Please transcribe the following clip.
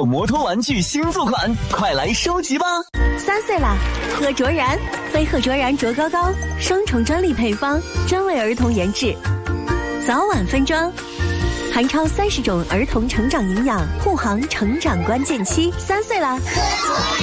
宝摩托玩具新作款，快来收集吧 ！3岁啦，喝卓然，飞鹤卓然卓高高，双重专利配方，专为儿童研制，早晚分装，含超30种儿童成长营养，护航成长关键期。3岁啦！